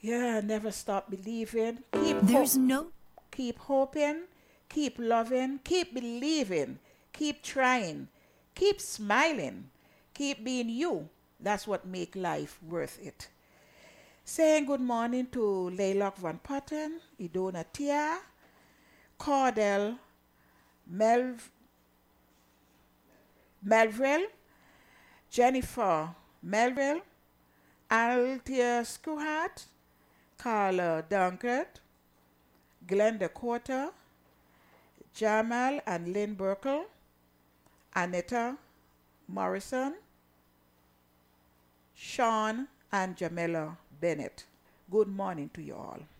Yeah, never stop believing. Keep There's hope. no Keep hoping. Keep loving. Keep believing. Keep trying. Keep smiling. Keep being you. That's what make life worth it. Saying good morning to Laylock Van Patten, Idona Tia, Cordell, Melv- Melville, Jennifer Melville, Althea Skuhat, Carla Dunkert, Glenda Quarter, Jamal and Lynn Burkle, Anita Morrison, Sean and Jamila Bennett. Good morning to you all.